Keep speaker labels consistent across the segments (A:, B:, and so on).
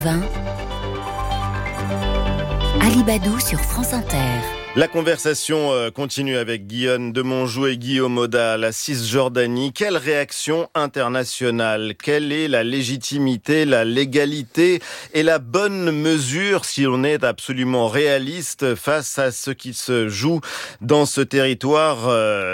A: 20. Alibadou sur France Inter.
B: La conversation continue avec Guillaume Demonjou et Guillaume Oda. La Cisjordanie, quelle réaction internationale? Quelle est la légitimité, la légalité et la bonne mesure, si on est absolument réaliste, face à ce qui se joue dans ce territoire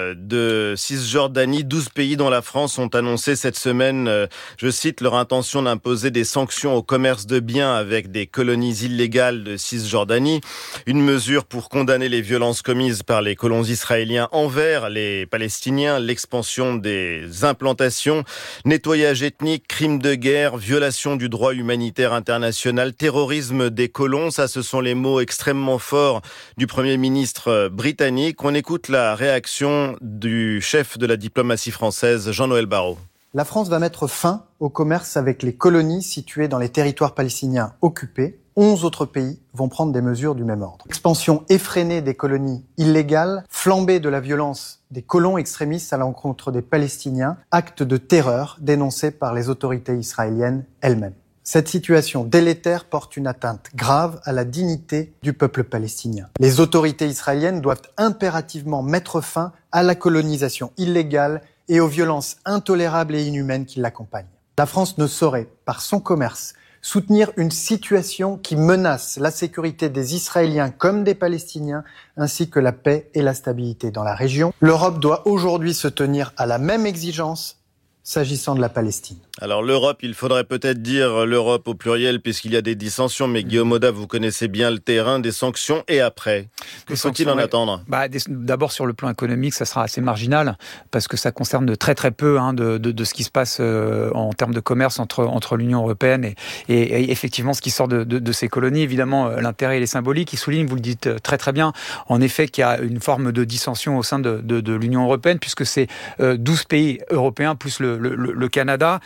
B: de Cisjordanie? 12 pays dont la France ont annoncé cette semaine, je cite, leur intention d'imposer des sanctions au commerce de biens avec des colonies illégales de Cisjordanie. Une mesure pour condamner les violences commises par les colons israéliens envers les Palestiniens, l'expansion des implantations, nettoyage ethnique, crimes de guerre, violation du droit humanitaire international, terrorisme des colons. Ça, ce sont les mots extrêmement forts du Premier ministre britannique. On écoute la réaction du chef de la diplomatie française, Jean-Noël Barrot.
C: La France va mettre fin au commerce avec les colonies situées dans les territoires palestiniens occupés. 11 autres pays vont prendre des mesures du même ordre. Expansion effrénée des colonies illégales, flambée de la violence des colons extrémistes à l'encontre des Palestiniens, acte de terreur dénoncé par les autorités israéliennes elles-mêmes. Cette situation délétère porte une atteinte grave à la dignité du peuple palestinien. Les autorités israéliennes doivent impérativement mettre fin à la colonisation illégale et aux violences intolérables et inhumaines qui l'accompagnent. La France ne saurait, par son commerce, soutenir une situation qui menace la sécurité des Israéliens comme des Palestiniens, ainsi que la paix et la stabilité dans la région. L'Europe doit aujourd'hui se tenir à la même exigence s'agissant de la Palestine.
B: Alors l'Europe, il faudrait peut-être dire l'Europe au pluriel puisqu'il y a des dissensions, mais Guillaume Oda, vous connaissez bien le terrain des sanctions et après. Que faut-il en attendre ?
D: D'abord sur le plan économique, ça sera assez marginal parce que ça concerne de très très peu de ce qui se passe en termes de commerce entre l'Union européenne et effectivement ce qui sort de ces colonies. Évidemment, l'intérêt il est symbolique. Il souligne, vous le dites très très bien, en effet qu'il y a une forme de dissension au sein de l'Union européenne puisque c'est 12 pays européens plus le Canada.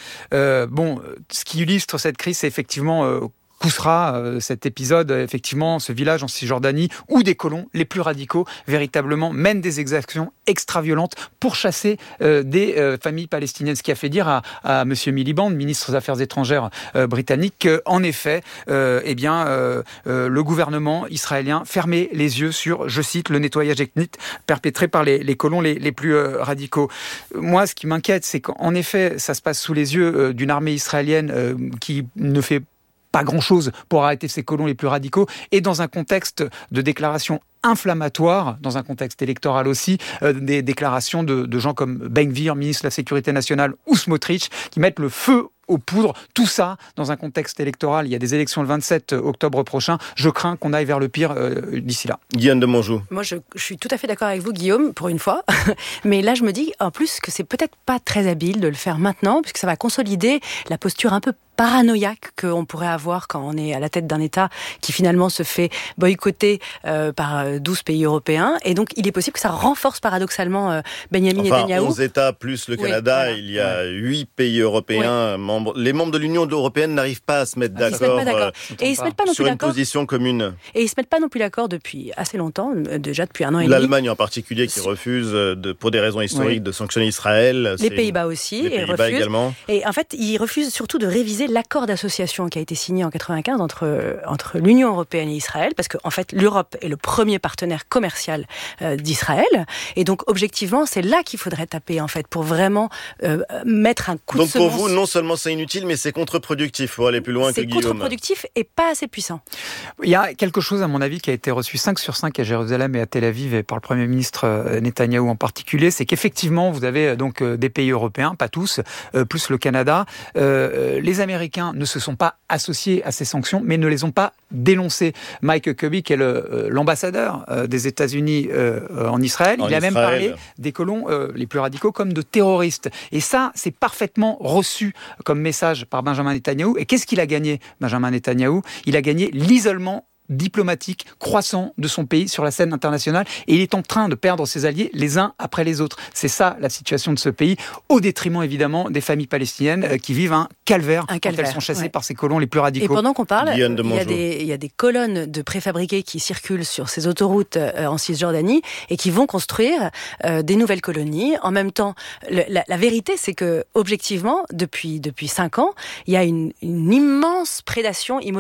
D: Ce qui illustre cette crise, c'est effectivement poussera cet épisode, effectivement, ce village en Cisjordanie, où des colons, les plus radicaux, véritablement mènent des exactions extra-violentes pour chasser des familles palestiniennes. Ce qui a fait dire à M. Miliband, ministre des Affaires étrangères britannique, qu'en effet, le gouvernement israélien fermait les yeux sur, je cite, le nettoyage ethnique perpétré par les colons les plus radicaux. Moi, ce qui m'inquiète, c'est qu'en effet, ça se passe sous les yeux d'une armée israélienne qui ne fait pas grand-chose pour arrêter ces colons les plus radicaux, et dans un contexte de déclaration inflammatoire, dans un contexte électoral aussi, des déclarations de gens comme Ben Gvir, ministre de la Sécurité nationale, ou Smotrich, qui mettent le feu aux poudres. Tout ça, dans un contexte électoral, il y a des élections le 27 octobre prochain. Je crains qu'on aille vers le pire d'ici là.
B: Guillaume Demonjou.
E: Moi, je suis tout à fait d'accord avec vous, Guillaume, pour une fois. Mais là, je me dis, en plus, que c'est peut-être pas très habile de le faire maintenant, puisque ça va consolider la posture un peu paranoïaque qu'on pourrait avoir quand on est à la tête d'un État qui finalement se fait boycotter par 12 pays européens. Et donc, il est possible que ça renforce paradoxalement Benyamin Netanyahou.
B: 11 États plus le Canada, voilà. Il y a 8 pays européens membres. Les membres de l'Union européenne n'arrivent pas à se mettre d'accord,
E: et ils se mettent pas non plus
B: sur une
E: d'accord.
B: Position commune.
E: Et ils se mettent pas non plus d'accord depuis assez longtemps, déjà depuis 1 an et demi.
B: L'Allemagne en particulier qui refuse, pour des raisons historiques, de sanctionner Israël.
E: Les Pays-Bas aussi.
B: Les Pays-Bas également.
E: Et en fait, ils refusent surtout de réviser l'accord d'association qui a été signé en 1995 entre l'Union européenne et Israël, parce qu'en fait, l'Europe est le premier partenaire commercial d'Israël. Et donc, objectivement, c'est là qu'il faudrait taper, en fait, pour vraiment mettre un coup de semence.
B: Donc, pour vous, non seulement c'est inutile, mais c'est contre-productif pour aller plus loin que Guillaume.
E: C'est contre-productif et pas assez puissant.
D: Il y a quelque chose, à mon avis, qui a été reçu 5 sur 5 à Jérusalem et à Tel Aviv et par le Premier ministre Netanyahou en particulier, c'est qu'effectivement, vous avez donc des pays européens, pas tous, plus le Canada. Les Américains ne se sont pas associés à ces sanctions, mais ne les ont pas dénoncées. Mike Kirby, qui est l'ambassadeur des États-Unis en Israël, il a même parlé des colons les plus radicaux comme de terroristes. Et ça, c'est parfaitement reçu comme message par Benjamin Netanyahou. Et qu'est-ce qu'il a gagné, Benjamin Netanyahou ? Il a gagné l'isolement diplomatique croissant de son pays sur la scène internationale, et il est en train de perdre ses alliés les uns après les autres. C'est ça la situation de ce pays, au détriment évidemment des familles palestiniennes qui vivent un calvaire quand elles sont chassées par ces colons les plus radicaux.
E: Et pendant qu'on parle, il y a des colonnes de préfabriqués qui circulent sur ces autoroutes en Cisjordanie et qui vont construire des nouvelles colonies. En même temps, la vérité, c'est que objectivement, depuis 5 ans, il y a une immense prédation immobilière